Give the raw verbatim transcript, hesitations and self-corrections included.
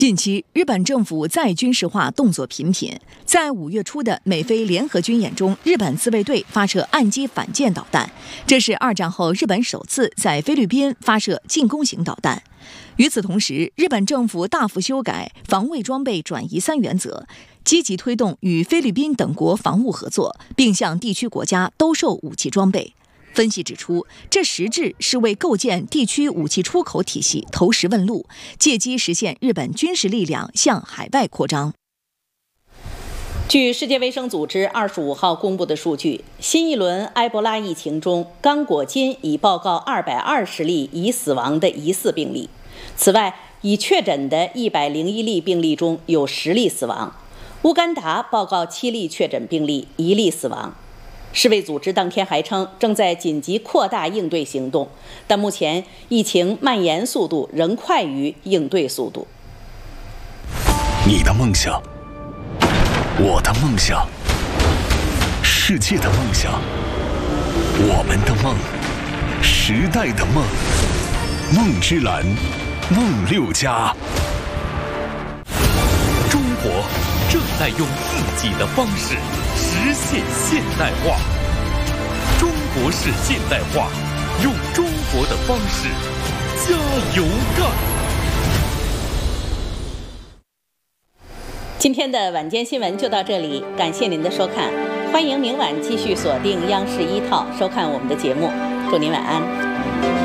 近期，日本政府再军事化动作频频。在五月初的美菲联合军演中，日本自卫队发射岸基反舰导弹，这是二战后日本首次在菲律宾发射进攻型导弹。与此同时，日本政府大幅修改防卫装备转移三原则，积极推动与菲律宾等国防务合作，并向地区国家兜售武器装备。分析指出，这实质是为构建地区武器出口体系投石问路，借机实现日本军事力量向海外扩张。 据世界卫生组织二十五号公布的数据，新一轮埃博拉疫情中，刚果金已报告二百二十例已死亡的疑似病例。此外，已确诊的一百零一例病例中有十例死亡。乌干达报告七例确诊病例，一例死亡。世卫组织当天还称，正在紧急扩大应对行动，但目前疫情蔓延速度仍快于应对速度。 你的梦想，我的梦想，世界的梦想，我们的梦，时代的梦，梦之蓝，梦六加。 中国正在用自己的方式实现现代化，中国式现代化，用中国的方式加油干。 今天的晚间新闻就到这里，感谢您的收看，欢迎明晚继续锁定央视一套收看我们的节目，祝您晚安。